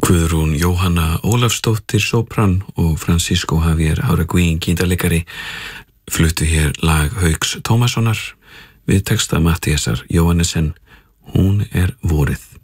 Guðrún Jóhanna Ólafsdóttir sópran og Francisco Javier Áraguín gítarleikari fluttu hér lag Hauks Tómassonar við texta Matthíasar Jóhannesen Hún vorið.